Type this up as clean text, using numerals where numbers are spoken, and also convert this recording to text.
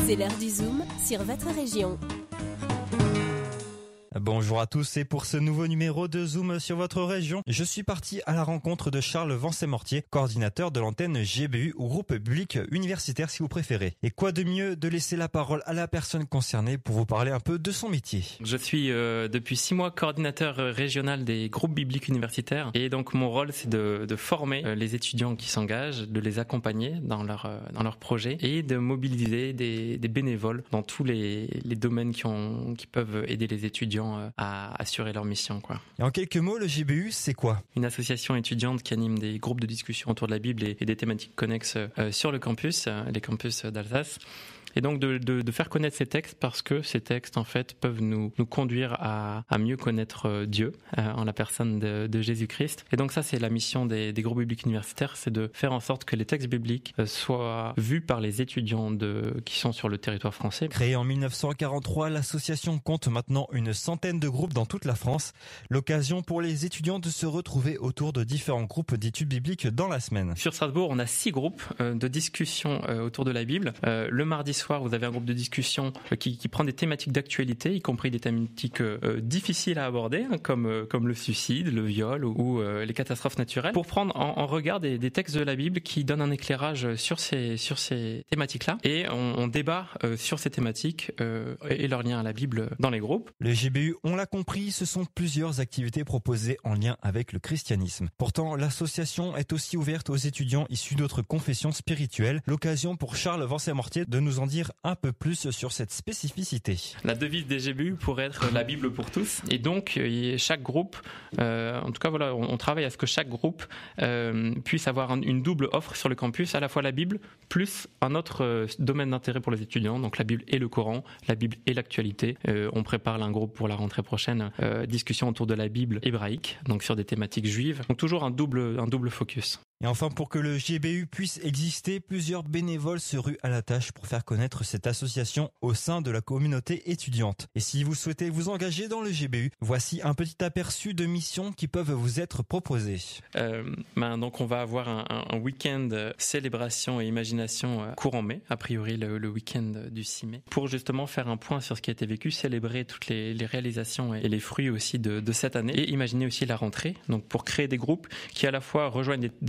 C'est l'heure du Zoom sur votre région. Bonjour à tous et pour ce nouveau numéro de Zoom sur votre région, je suis parti à la rencontre de Charles Vancey-Mortier, coordinateur de l'antenne GBU ou groupe public universitaire si vous préférez. Et quoi de mieux de laisser la parole à la personne concernée pour vous parler un peu de son métier. Je suis depuis 6 mois coordinateur régional des groupes bibliques universitaires et donc mon rôle c'est de former les étudiants qui s'engagent, de les accompagner dans leur projet et de mobiliser des bénévoles dans tous les domaines qui peuvent aider les étudiants à assurer leur mission, quoi. Et en quelques mots, le GBU, c'est quoi ? Une association étudiante qui anime des groupes de discussion autour de la Bible et des thématiques connexes sur le campus, les campus d'Alsace. Et donc de faire connaître ces textes parce que ces textes en fait peuvent nous conduire à mieux connaître Dieu en la personne de Jésus-Christ. Et donc ça c'est la mission des groupes bibliques universitaires, c'est de faire en sorte que les textes bibliques soient vus par les étudiants qui sont sur le territoire français. Créée en 1943, l'association compte maintenant une centaine de groupes dans toute la France. L'occasion pour les étudiants de se retrouver autour de différents groupes d'études bibliques dans la semaine. Sur Strasbourg, on a 6 groupes de discussion autour de la Bible. Le mardi soir, vous avez un groupe de discussion qui prend des thématiques d'actualité, y compris des thématiques difficiles à aborder, comme le suicide, le viol ou les catastrophes naturelles, pour prendre en regard des textes de la Bible qui donnent un éclairage sur ces thématiques-là. Et on débat sur ces thématiques et leur lien à la Bible dans les groupes. Le GBU, on l'a compris, ce sont plusieurs activités proposées en lien avec le christianisme. Pourtant, l'association est aussi ouverte aux étudiants issus d'autres confessions spirituelles. L'occasion pour Charles Vancey-Mortier de nous en dire un peu plus sur cette spécificité. La devise des GBU pourrait être la Bible pour tous. Et donc, chaque groupe, en tout cas, voilà, on travaille à ce que chaque groupe puisse avoir une double offre sur le campus, à la fois la Bible, plus un autre domaine d'intérêt pour les étudiants, donc la Bible et le Coran, la Bible et l'actualité. On prépare un groupe pour la rentrée prochaine, discussion autour de la Bible hébraïque, donc sur des thématiques juives. Donc toujours un double focus. Et enfin, pour que le GBU puisse exister, plusieurs bénévoles se ruent à la tâche pour faire connaître cette association au sein de la communauté étudiante. Et si vous souhaitez vous engager dans le GBU, voici un petit aperçu de missions qui peuvent vous être proposées. Donc on va avoir un week-end célébration et imagination courant mai, a priori le week-end du 6 mai, pour justement faire un point sur ce qui a été vécu, célébrer toutes les réalisations et les fruits aussi de cette année et imaginer aussi la rentrée, donc pour créer des groupes qui à la fois rejoignent des